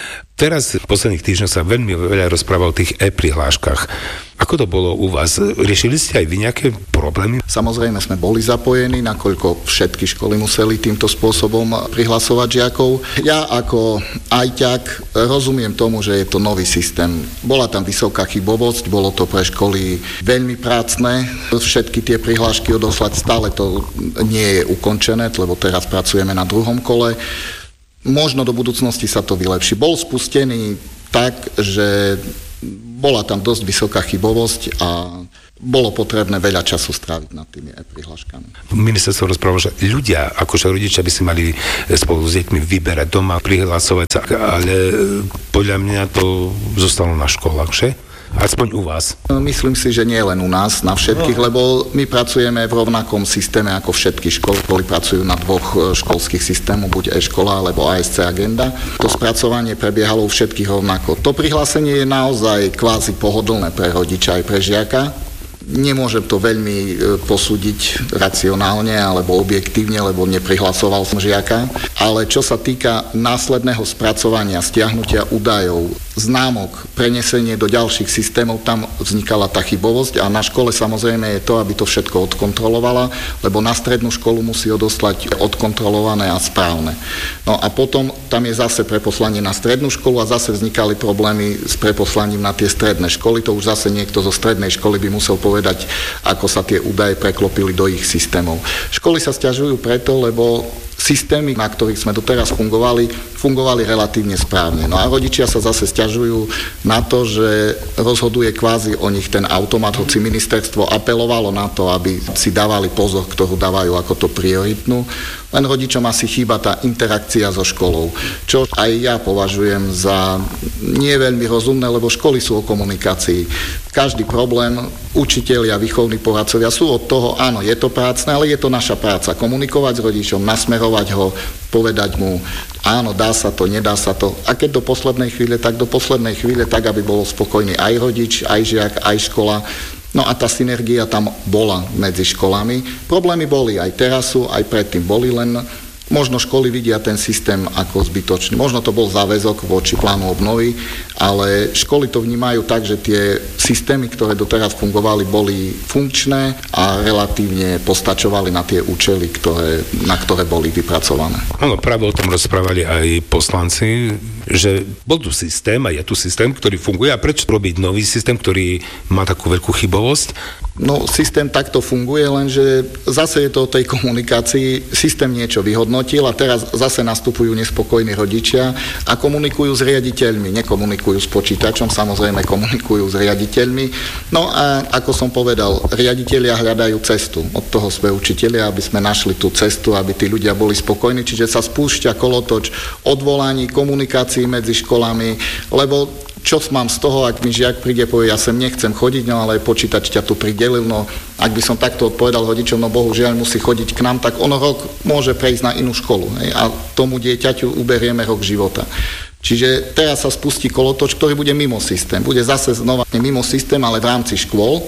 I: Teraz v posledných týždňoch sa veľmi veľa rozpráva o tých e-prihláškach. Ako to bolo u vás? Riešili ste aj vy nejaké problémy?
J: Samozrejme sme boli zapojení, nakoľko všetky školy museli týmto spôsobom prihlasovať žiakov. Ja ako ajťák rozumiem tomu, že je to nový systém. Bola tam vysoká chybovosť, bolo to pre školy veľmi prácne. Všetky tie prihlášky odoslať, stále to nie je ukončené, lebo teraz pracujeme na druhom kole. Možno do budúcnosti sa to vylepší. Bol spustený tak, že bola tam dosť vysoká chybovosť a bolo potrebné veľa času stráviť nad tými prihláškami.
I: Ministerstvo rozpráva, že ľudia, akože rodičia by si mali spolu s deťmi vyberať doma, prihlasovať sa, ale podľa mňa to zostalo na školách, že? Aspoň u vás.
J: Myslím si, že nie len u nás, na všetkých, lebo my pracujeme v rovnakom systéme ako všetky školy. Školy pracujú na dvoch školských systémoch, buď e-škola alebo ASC Agenda. To spracovanie prebiehalo u všetkých rovnako. To prihlásenie je naozaj kvázi pohodlné pre rodiča aj pre žiaka. Nemôžem to veľmi posúdiť racionálne alebo objektívne, lebo neprihlasoval som žiaka. Ale čo sa týka následného spracovania, stiahnutia údajov, známok, prenesenie do ďalších systémov, tam vznikala tá chybovosť a na škole samozrejme je to, aby to všetko odkontrolovala, lebo na strednú školu musí odoslať odkontrolované a správne. No a potom tam je zase preposlanie na strednú školu a zase vznikali problémy s preposlaním na tie stredné školy. To už zase niekto zo strednej školy by musel povedať, ako sa tie údaje preklopili do ich systémov. Školy sa sťažujú preto, lebo systémy, na ktorých sme doteraz fungovali relatívne správne. No a rodičia sa zase sťažujú na to, že rozhoduje kvázi o nich ten automat, hoci ministerstvo apelovalo na to, aby si dávali pozor, ktorú dávajú ako to prioritnú. Len rodičom asi chýba tá interakcia so školou, čo aj ja považujem za nie veľmi rozumné, lebo školy sú o komunikácii. Každý problém, učitelia, výchovní poradcovia sú od toho, áno, je to prácne, ale je to naša práca. Komunikovať s rodičom, nasmerovať ho, povedať mu, áno, dá sa to, nedá sa to. A keď do poslednej chvíle, tak do poslednej chvíle, tak aby bol spokojný aj rodič, aj žiak, aj škola. No a tá synergia tam bola medzi školami. Problémy boli, aj teraz sú, aj predtým boli, len možno školy vidia ten systém ako zbytočný. Možno to bol záväzok voči plánu obnovy, ale školy to vnímajú tak, že tie systémy, ktoré doteraz fungovali, boli funkčné a relatívne postačovali na tie účely, na ktoré boli vypracované.
I: Áno, práve o tom rozprávali aj poslanci, že bol tu systém a je tu systém, ktorý funguje a prečo robiť nový systém, ktorý má takú veľkú chybovosť?
J: No, systém takto funguje, lenže zase je to o tej komunikácii. Systém niečo vyhodnotil a teraz zase nastupujú nespokojní rodičia a komunikujú s riaditeľmi. Nekomunikujú s počítačom, samozrejme komunikujú s riaditeľmi. No a ako som povedal, riaditelia hľadajú cestu. Od toho sme učitelia, aby sme našli tú cestu, aby tí ľudia boli spokojní. Čiže sa spúšťa kolotoč odvolaní, komunikácií medzi školami, lebo čo mám z toho, ak mi žiak príde, povie, ja sem nechcem chodiť, no ale počítač ťa tu pridelil, no ak by som takto odpovedal rodičom, no bohužiaľ musí chodiť k nám, tak ono rok môže prejsť na inú školu, hej, a tomu dieťaťu uberieme rok života. Čiže teraz sa spustí kolotoč, ktorý bude mimo systém. Bude zase znova mimo systém, ale v rámci škôl.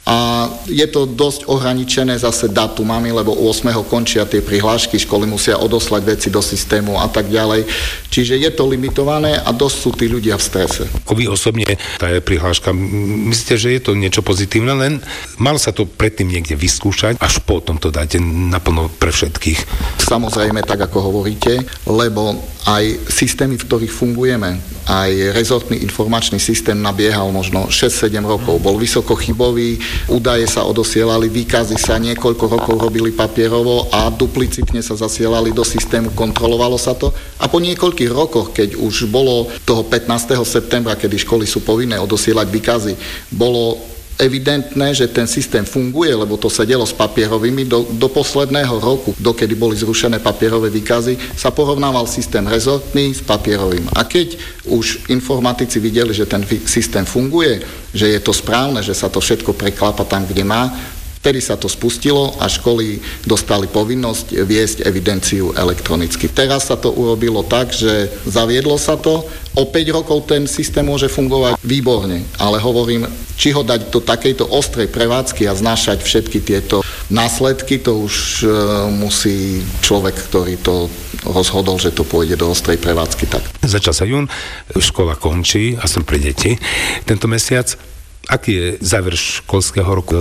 J: A je to dosť ohraničené zase dátumami, lebo 8. končia tie prihlášky, školy musia odoslať veci do systému a tak ďalej. Čiže je to limitované a dosť sú tí ľudia v strese.
I: Vy osobne, tá prihláška, myslíte, že je to niečo pozitívne, len mal sa to predtým niekde vyskúšať, až potom to dáte naplno pre všetkých?
J: Samozrejme, tak ako hovoríte, lebo aj systémy, v ktorých fungujeme, aj rezortný informačný systém nabiehal možno 6-7 rokov. Bol vysoko chybový, údaje sa odosielali, výkazy sa niekoľko rokov robili papierovo a duplicitne sa zasielali do systému, kontrolovalo sa to. A po niekoľkých rokoch, keď už bolo toho 15. septembra, kedy školy sú povinné odosielať výkazy, bolo evidentné, že ten systém funguje, lebo to sedelo s papierovými. Do posledného roku, dokedy boli zrušené papierové výkazy, sa porovnával systém rezortný s papierovým. A keď už informatici videli, že ten systém funguje, že je to správne, že sa to všetko preklapa tam, kde má, vtedy sa to spustilo a školy dostali povinnosť viesť evidenciu elektronicky. Teraz sa to urobilo tak, že zaviedlo sa to. O 5 rokov ten systém môže fungovať výborne, ale hovorím, či ho dať do takejto ostrej prevádzky a znášať všetky tieto následky, to už musí človek, ktorý to rozhodol, že to pôjde do ostrej prevádzky. Tak.
I: Začal sa jún, škola končí a som pre deti tento mesiac. Aký je záver školského roku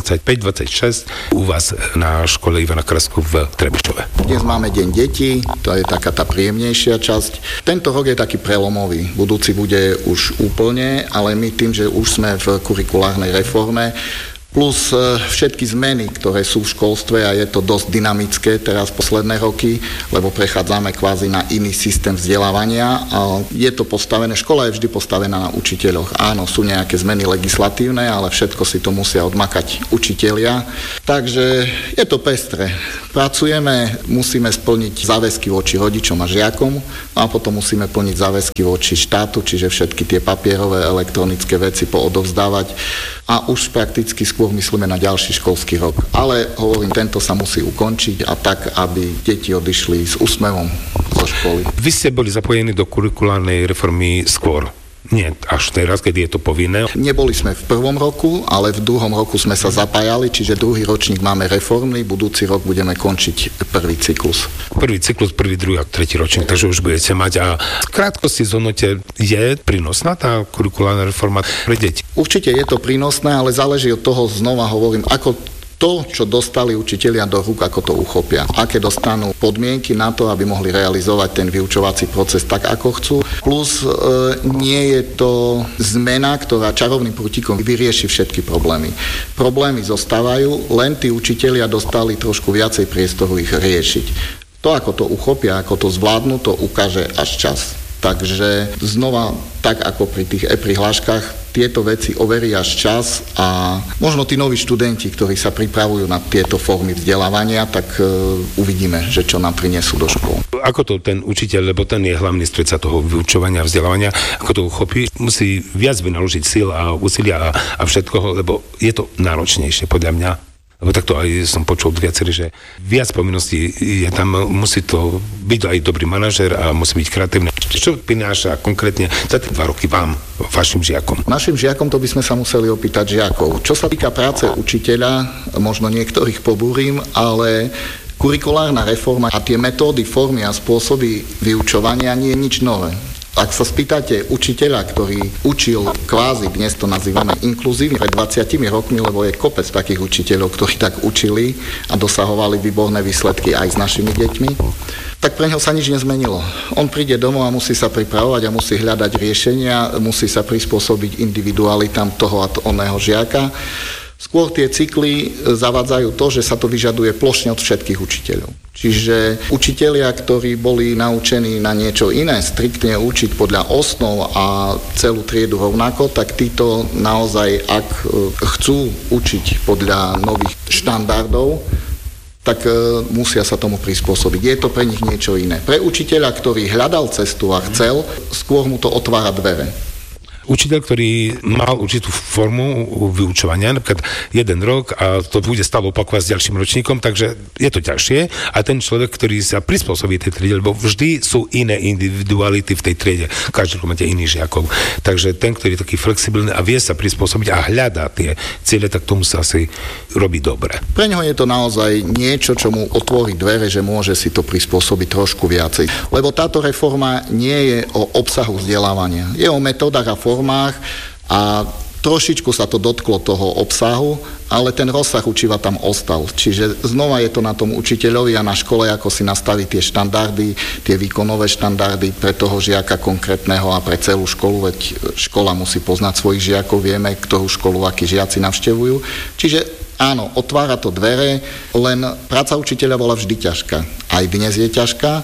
I: 25-26 u vás na škole Ivana Krasku v Trebišove?
J: Dnes máme deň detí, to je taká tá príjemnejšia časť. Tento rok je taký prelomový, budúci bude už úplne, ale my tým, že už sme v kurikulárnej reforme, plus všetky zmeny, ktoré sú v školstve a je to dosť dynamické teraz posledné roky, lebo prechádzame kvázi na iný systém vzdelávania a je to postavené, škola je vždy postavená na učiteľoch. Áno, sú nejaké zmeny legislatívne, ale všetko si to musia odmakať učitelia. Takže je to pestré. Pracujeme, musíme splniť záväzky voči rodičom a žiakom a potom musíme plniť záväzky voči štátu, čiže všetky tie papierové, elektronické veci poodovzdávať a už prakticky skôr myslíme na ďalší školský rok. Ale hovorím, tento sa musí ukončiť a tak, aby deti odišli s úsmevom zo školy.
I: Vy ste boli zapojení do kurikulárnej reformy skôr. Nie, až teraz, keď je to povinné.
J: Neboli sme v prvom roku, ale v druhom roku sme sa zapájali, čiže druhý ročník máme reformný, budúci rok budeme končiť prvý cyklus.
I: Prvý cyklus, prvý, druhý a tretí ročník, takže už budete mať. A v krátkosti zhodnote, je prínosná tá kurikulárna reforma pre deti?
J: Určite je to prínosné, ale záleží od toho, znova hovorím, ako to, čo dostali učitelia do rúk, ako to uchopia. Aké dostanú podmienky na to, aby mohli realizovať ten vyučovací proces tak, ako chcú. Plus nie je to zmena, ktorá čarovným prútikom vyrieši všetky problémy. Problémy zostávajú, len tí učitelia dostali trošku viacej priestoru ich riešiť. To, ako to uchopia, ako to zvládnu, to ukáže až čas. Takže znova, tak ako pri tých e-prihláškach, tieto veci overí až čas a možno tí noví študenti, ktorí sa pripravujú na tieto formy vzdelávania, tak uvidíme, že čo nám prinesú do škôl.
I: Ako to ten učiteľ, lebo ten je hlavný stredca toho vyučovania a vzdelávania, ako to uchopí, musí viac vynaložiť síl a úsilia a všetkoho, lebo je to náročnejšie podľa mňa. Lebo takto aj som počul viacerý, že viac povinností je tam, musí to byť aj dobrý manažer a musí byť kreatívny. Čo prináša konkrétne za tie 2 roky vám, vašim žiakom?
J: Našim žiakom to by sme sa museli opýtať žiakov. Čo sa týka práce učiteľa, možno niektorých pobúrim, ale kurikulárna reforma a tie metódy, formy a spôsoby vyučovania nie je nič nové. Ak sa spýtate učiteľa, ktorý učil kvázi, dnes to nazývame inkluzívne, pred 20 rokmi, lebo je kopec takých učiteľov, ktorí tak učili a dosahovali výborné výsledky aj s našimi deťmi, tak pre ňoho sa nič nezmenilo. On príde domov a musí sa pripravovať a musí hľadať riešenia, musí sa prispôsobiť individualitám toho a oného žiaka. Skôr tie cykly zavádzajú to, že sa to vyžaduje plošne od všetkých učiteľov. Čiže učitelia, ktorí boli naučení na niečo iné, striktne učiť podľa osnov a celú triedu rovnako, tak títo naozaj, ak chcú učiť podľa nových štandardov, tak musia sa tomu prispôsobiť. Je to pre nich niečo iné. Pre učiteľa, ktorý hľadal cestu a chcel, skôr mu to otvára dvere.
I: Učiteľ, ktorý mal určitú formu vyučovania, napríklad 1 rok a to bude stále opakovať s ďalším ročníkom, takže je to ťažšie. A ten človek, ktorý sa prispôsobí tej triede, lebo vždy sú iné individuality v tej triede. Každý rok máte iných žiakov. Takže ten, ktorý je taký flexibilný a vie sa prispôsobiť a hľadá tie ciele, tak tomu sa asi robí dobre.
J: Pre ňoho je to naozaj niečo, čo mu otvorí dvere, že môže si to prispôsobiť trošku viacej. Lebo táto reforma nie je o obsahu vzdelávania. Je o metódach a formách a trošičku sa to dotklo toho obsahu, ale ten rozsah učiva tam ostal. Čiže znova je to na tom učiteľovi a na škole, ako si nastaví tie štandardy, tie výkonové štandardy pre toho žiaka konkrétneho a pre celú školu, veď škola musí poznať svojich žiakov, vieme, ktorú školu, akí žiaci navštevujú. Čiže áno, otvára to dvere, len práca učiteľa bola vždy ťažká. Aj dnes je ťažká,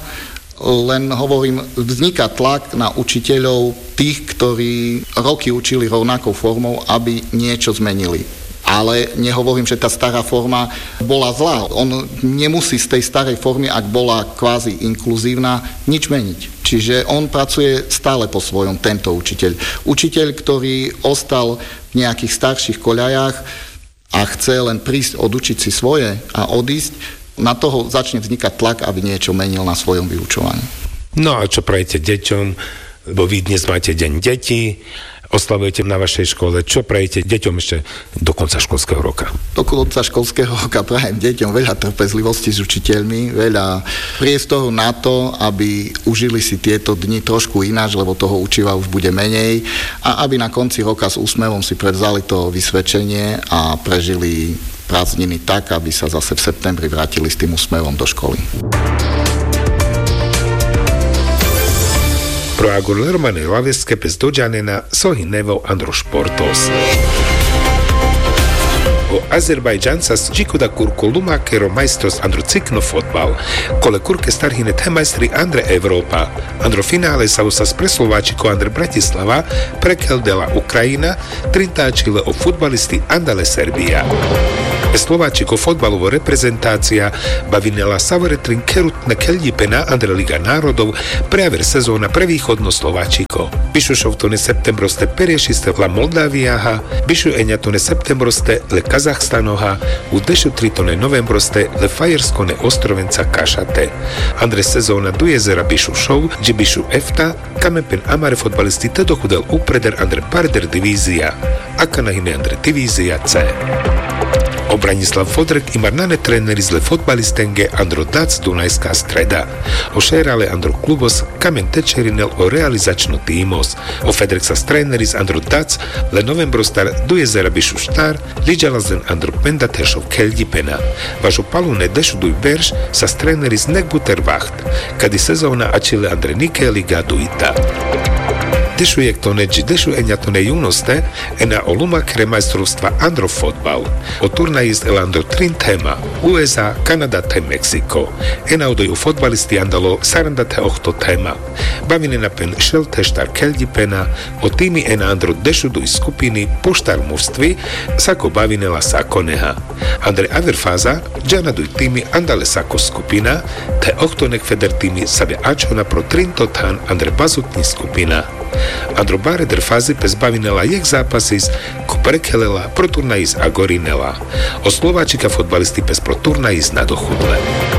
J: len hovorím, vzniká tlak na učiteľov tých, ktorí roky učili rovnakou formou, aby niečo zmenili. Ale nehovorím, že tá stará forma bola zlá. On nemusí z tej starej formy, ak bola kvázi inkluzívna, nič meniť. Čiže on pracuje stále po svojom, tento učiteľ. Učiteľ, ktorý ostal v nejakých starších koľajách a chce len prísť, odučiť si svoje a odísť, na toho začne vznikať tlak, aby niečo menil na svojom vyučovaní.
I: No a čo prajete deťom, lebo vy dnes máte deň detí, oslavujete na vašej škole? Čo prajete deťom ešte do konca školského roka?
J: Do konca školského roka prajem deťom veľa trpezlivosti s učiteľmi, veľa priestoru na to, aby užili si tieto dni trošku ináč, lebo toho učiva už bude menej a aby na konci roka s úsmevom si prevzali to vysvedčenie a prežili prázdniny tak, aby sa zase v septembri vrátili s tým úsmevom do školy.
I: Pro agora lavesche per Dojanena sohinevo andro sportos. O Azerbajdžanca Džiku da kurko lumakero majstros andro cikno fotbal, kole kurke starhine te majstri Andre Evropa. Andro finále sa usas pre Slováčiko Andre Bratislava prekeldela Ukrajina, trintáčile o futbalisti Andale Serbia. Slováčiko fotbalová reprezentácia bavinela Savoretrin kerutne keljipena Andre Liga národov prejaver sezóna pre východno Slováčiko. Bišu šovtone septembroste periešiste la Moldaviaha, bišu eňatone septembroste le Kazachstanoha, u dešu tritone novembroste le Fajerskone ostrovenca Kašate. Andre sezóna du jezera bišu šov, dži bišu efta, kamepen amare fotbalisti te dochudel upreder Andre Parder divízia, aka nahine Andre divízia C. Branislav Fodrek i marnane treneri zle fotbalistenge Andro Dac Dunajská streda. Ošerale Andro Klubos kamen tečerinel o realizačno tímos. O Fedrek sa treneri z Andro Dac le novembrostar du jezera bišu štar liđala zen Andro Pendatešov keljipena. Važu palune dešu duj berš sa treneri z Nekbuter Vacht, kadi sezóna ačile Andre Nikeliga duita. Dešu jektone dži dešu enjatone junoste ena oluma kre majstrovstva Andro fotbal. O turnaj el Andro trin tema USA, Kanada te Meksiko. Ena odoju fotbalisti andalo sarandate ohto tema. Bavine na pen šelte štar keljipena, o timi ena Andro dešu duj skupini puštar mužstvi, sako bavinela sako neha. Andre Averfaza, džana duj timi andale sako skupina, te ohtonek feder timi sabe ačona pro trinto tan Andre bazutni skupina. Andro bare der fazi pes bavinela jek zápasis, ko prekelela pro turnajis agorinela. O Slováčika fotbalisti pes pro turnajis nadochudle.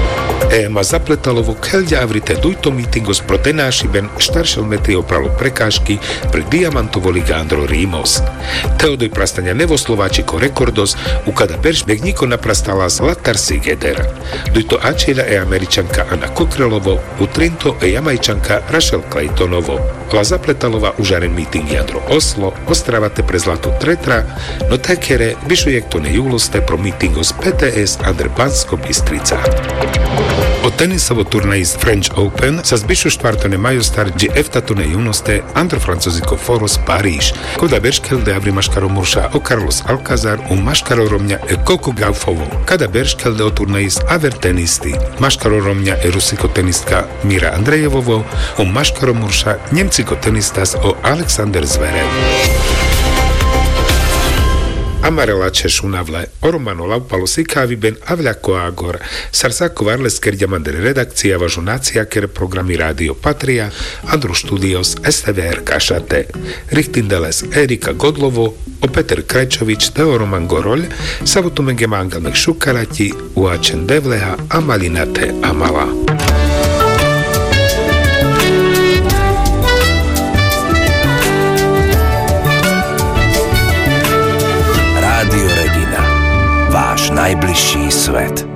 I: Ma zapletalovo keľďa avrite dujto mítingos pro tenáši ben štaršel metri opralo prekážky pre Diamantovo Liga Andro Rímos. Teodoj prastania nevo Slováčiko rekordos, u kada beršbek niko naprastala Zlatar Sigeder. Dujto Ačela Američanka Anna Kokrelovo, u Trinto Jamajčanka Rachel Claytonovo. La zapletalova užaren míting Andro Oslo, ostravate pre Zlato Tretra, no tekere bišujek to ne juloste pro mítingos PTS Andre Bansko Bystrica. O tenisovo turnaji z French Open sa zbišu štvartone majostar dži eftatone junoste Andro Francoziko Foros Paríž, koda berškelde abri maškaro murša o Carlos Alcazar u maškaro romnja e Coco Gaufovo, kada berškelde o turnaji z Aver tenisti, maškaro romnja e rusiko tenistka Mira Andrejevovo, u maškaro murša Nemciko tenistas o Alexander Zverev. Amarela Češunavle, Oromano Laupalo Sikavi ben Avljako Agor, Sarsako Varles Kerďamandere redakcia važonacija ker programi Radio Patria, Andru Studios, STVR Kašate, Richtindeles Erika Godlovo, o Peter Krajčovič, Teo Roman Gorolj, Savotumenge Mangalmek Šukarati, Uačen Devleha, Amalinate Amala.
K: Rádio Regina, váš najbližší svet.